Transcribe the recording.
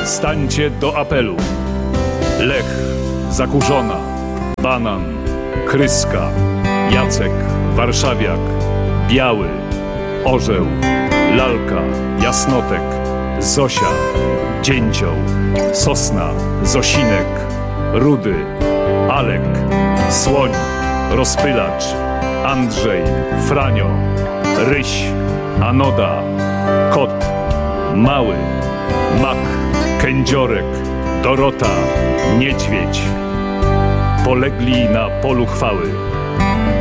Stańcie do apelu. Lech, Zakurzona, Banan, Kryska, Jacek, Warszawiak, Biały, Orzeł, Lalka, Jasnotek, Zosia, Dzięcioł, Sosna, Zosinek, Rudy, Alek, Słoń, Rozpylacz, Andrzej, Franio, Ryś, Anoda, Kot, Mały, Mak, Kędziorek, Dorota, Niedźwiedź. Polegli na polu chwały.